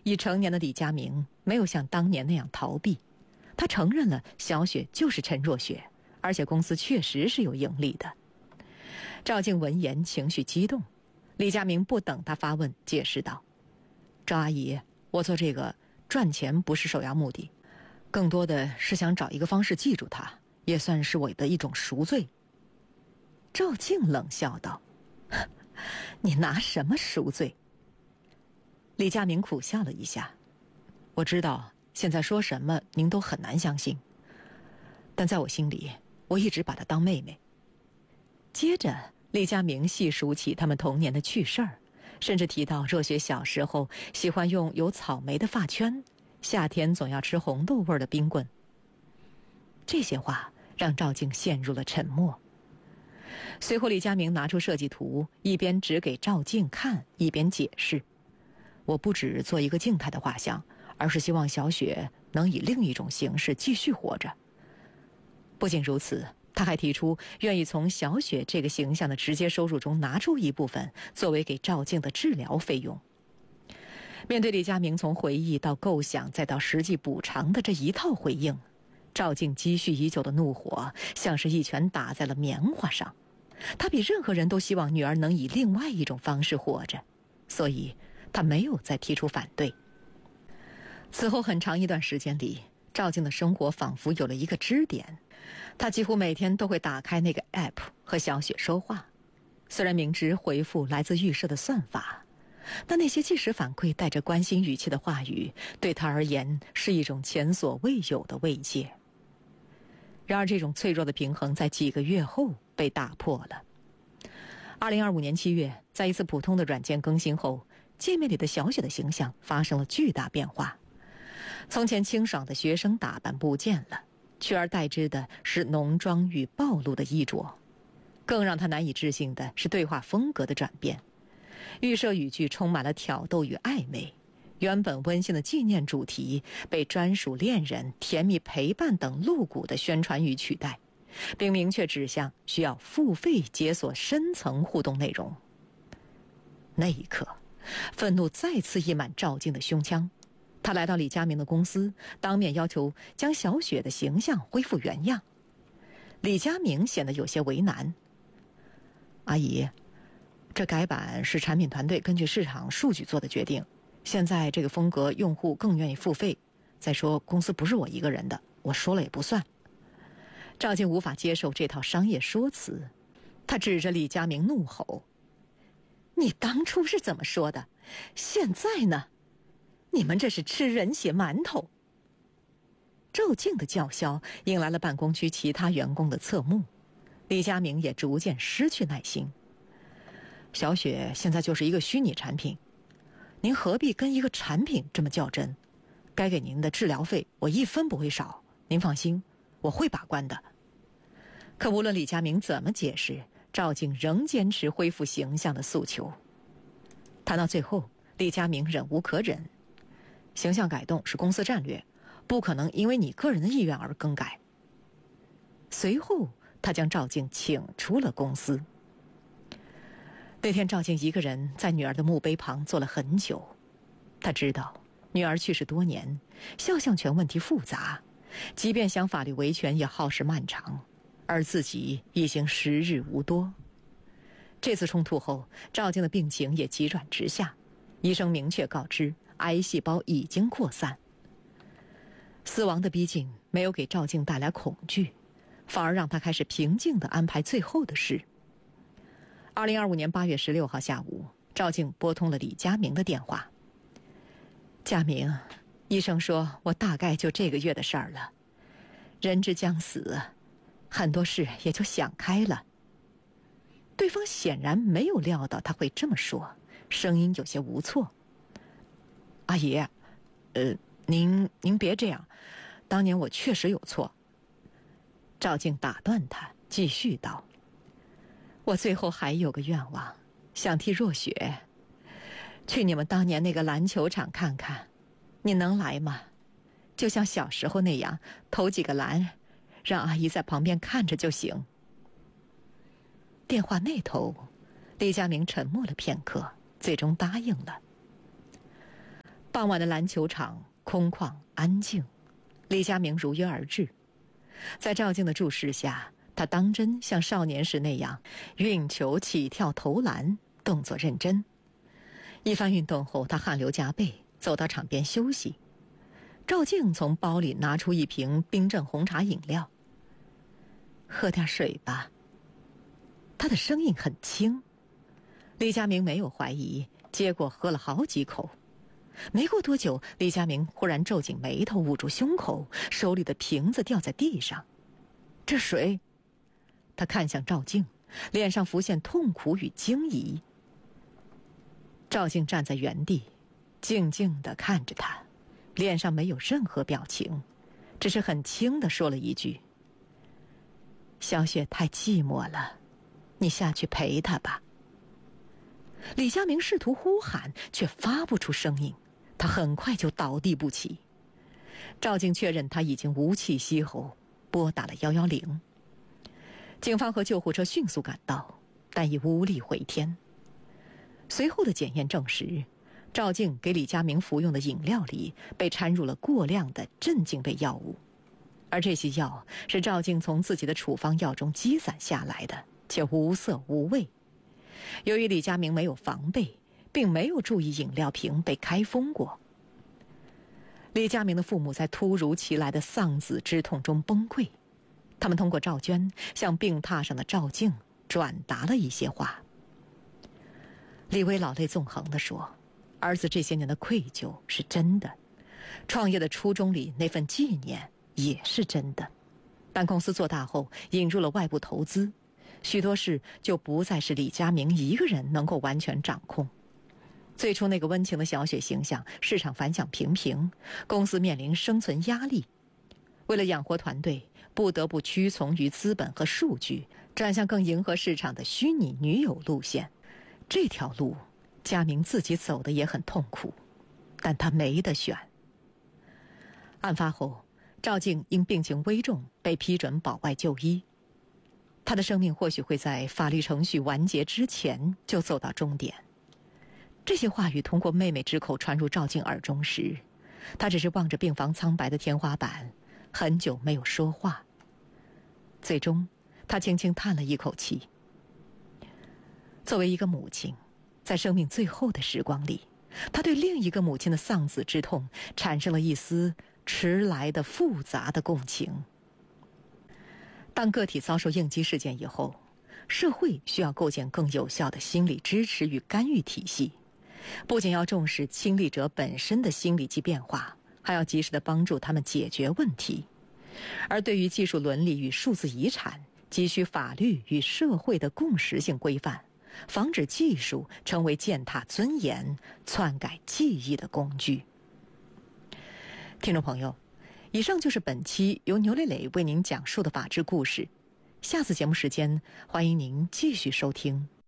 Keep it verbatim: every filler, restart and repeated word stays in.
已成年的李佳明没有像当年那样逃避，他承认了小雪就是陈若雪，而且公司确实是有盈利的。赵静闻言情绪激动，李佳明不等他发问，解释道：赵阿姨，我做这个赚钱不是首要目的，更多的是想找一个方式记住他，也算是我的一种赎罪。赵静冷笑道：你拿什么赎罪？李佳明苦笑了一下：我知道现在说什么您都很难相信，但在我心里我一直把她当妹妹。接着李佳明细数起他们童年的趣事儿，甚至提到若雪小时候喜欢用有草莓的发圈，夏天总要吃红豆味的冰棍。这些话让赵静陷入了沉默。随后李佳明拿出设计图，一边指给赵静看，一边解释：我不只做一个静态的画像，而是希望小雪能以另一种形式继续活着。不仅如此，他还提出愿意从小雪这个形象的直接收入中拿出一部分作为给赵静的治疗费用。面对李佳明从回忆到构想再到实际补偿的这一套回应，赵静积蓄已久的怒火像是一拳打在了棉花上。他比任何人都希望女儿能以另外一种方式活着，所以他没有再提出反对。此后很长一段时间里，赵静的生活仿佛有了一个支点，他几乎每天都会打开那个 app 和小雪说话。虽然明知回复来自预设的算法，但那些即时反馈带着关心语气的话语对他而言是一种前所未有的慰藉。然而这种脆弱的平衡在几个月后被打破了。二零二五年七月，在一次普通的软件更新后，界面里的小雪的形象发生了巨大变化。从前清爽的学生打扮不见了，取而代之的是浓妆与暴露的衣着。更让他难以置信的是对话风格的转变，预设语句充满了挑逗与暧昧，原本温馨的纪念主题被专属恋人、甜蜜陪伴等露骨的宣传语取代，并明确指向需要付费解锁深层互动内容。那一刻，愤怒再次溢满赵静的胸腔。他来到李佳明的公司，当面要求将小雪的形象恢复原样。李佳明显得有些为难：阿姨，这改版是产品团队根据市场数据做的决定，现在这个风格用户更愿意付费，再说公司不是我一个人的，我说了也不算。赵静无法接受这套商业说辞，他指着李佳明怒吼：你当初是怎么说的？现在呢？你们这是吃人血馒头！赵静的叫嚣引来了办公区其他员工的侧目，李佳明也逐渐失去耐心。小雪现在就是一个虚拟产品，您何必跟一个产品这么较真？该给您的治疗费我一分不会少，您放心，我会把关的。可无论李佳明怎么解释，赵静仍坚持恢复形象的诉求。谈到最后，李佳明忍无可忍：形象改动是公司战略，不可能因为你个人的意愿而更改。随后他将赵静请出了公司。那天赵静一个人在女儿的墓碑旁坐了很久，他知道女儿去世多年，肖像权问题复杂，即便想法律维权也耗时漫长，而自己已经时日无多。这次冲突后，赵静的病情也急转直下，医生明确告知癌细胞已经扩散。死亡的逼近没有给赵静带来恐惧，反而让她开始平静地安排最后的事。二零二五年八月十六号下午，赵静拨通了李佳明的电话：佳明，医生说我大概就这个月的事儿了，人之将死，很多事也就想开了。对方显然没有料到他会这么说，声音有些无措：阿姨，呃，您您别这样，当年我确实有错。赵静打断他，继续道：我最后还有个愿望，想替若雪去你们当年那个篮球场看看，你能来吗？就像小时候那样，投几个篮，让阿姨在旁边看着就行。电话那头，李佳明沉默了片刻，最终答应了。 傍晚的篮球场空旷安静，李佳明如约而至。在赵静的注视下，他当真像少年时那样运球、起跳、投篮，动作认真。一番运动后，他汗流浃背，走到场边休息。赵静从包里拿出一瓶冰镇红茶饮料。喝点水吧。他的声音很轻。李佳明没有怀疑，接过喝了好几口。没过多久，李佳明忽然皱紧眉头，捂住胸口，手里的瓶子掉在地上。这水？他看向赵静，脸上浮现痛苦与惊疑。赵静站在原地，静静地看着他，脸上没有任何表情，只是很轻地说了一句：小雪太寂寞了，你下去陪她吧。李佳明试图呼喊，却发不出声音，他很快就倒地不起。赵静确认他已经无气息后，拨打了一一零。警方和救护车迅速赶到，但已无力回天。随后的检验证实，赵静给李佳明服用的饮料里被掺入了过量的镇静类药物，而这些药是赵静从自己的处方药中积攒下来的，且无色无味。由于李佳明没有防备，并没有注意饮料瓶被开封过。李佳明的父母在突如其来的丧子之痛中崩溃，他们通过赵娟向病榻上的赵静转达了一些话。李薇老泪纵横地说，儿子这些年的愧疚是真的，创业的初衷里那份纪念也是真的，但公司做大后引入了外部投资，许多事就不再是李佳明一个人能够完全掌控。最初那个温情的小雪形象，市场反响平平，公司面临生存压力。为了养活团队，不得不屈从于资本和数据，转向更迎合市场的虚拟女友路线。这条路，佳明自己走的也很痛苦，但他没得选。案发后，赵静因病情危重被批准保外就医。他的生命或许会在法律程序完结之前就走到终点。这些话语通过妹妹之口传入赵静耳中时，他只是望着病房苍白的天花板，很久没有说话。最终，他轻轻叹了一口气。作为一个母亲，在生命最后的时光里，他对另一个母亲的丧子之痛产生了一丝迟来的复杂的共情。当个体遭受应激事件以后，社会需要构建更有效的心理支持与干预体系，不仅要重视亲历者本身的心理及变化，还要及时地帮助他们解决问题。而对于技术伦理与数字遗产，急需法律与社会的共识性规范，防止技术成为践踏尊严、篡改记忆的工具。听众朋友，以上就是本期由牛磊磊为您讲述的法治故事。下次节目时间，欢迎您继续收听。